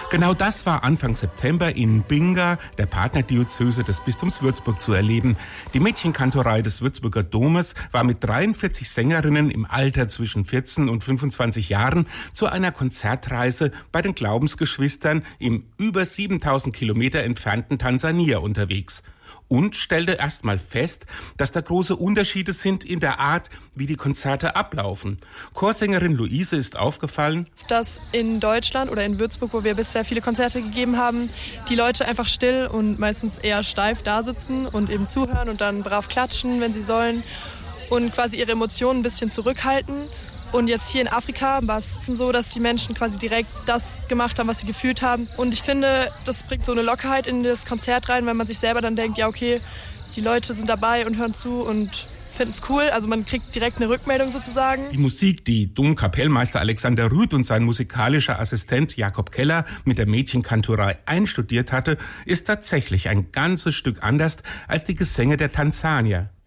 Genau das war Anfang September in Binga, der Partnerdiözese des Bistums Würzburg, zu erleben. Die Mädchenkantorei des Würzburger Domes war mit 43 Sängerinnen im Alter zwischen 14 und 25 Jahren zu einer Konzertreise bei den Glaubensgeschwistern im über 7000 Kilometer entfernten Tansania unterwegs. Und stellte erst mal fest, dass da große Unterschiede sind in der Art, wie die Konzerte ablaufen. Chorsängerin Luise ist aufgefallen, dass in Deutschland oder in Würzburg, wo wir bisher viele Konzerte gegeben haben, die Leute einfach still und meistens eher steif da sitzen und eben zuhören und dann brav klatschen, wenn sie sollen, und quasi ihre Emotionen ein bisschen zurückhalten. Und jetzt hier in Afrika war es so, dass die Menschen quasi direkt das gemacht haben, was sie gefühlt haben. Und ich finde, das bringt so eine Lockerheit in das Konzert rein, weil man sich selber dann denkt, ja okay, die Leute sind dabei und hören zu und finden es cool. Also man kriegt direkt eine Rückmeldung sozusagen. Die Musik, die Domkapellmeister Alexander Rüth und sein musikalischer Assistent Jakob Keller mit der Mädchenkantorei einstudiert hatte, ist tatsächlich ein ganzes Stück anders als die Gesänge der Tansanier.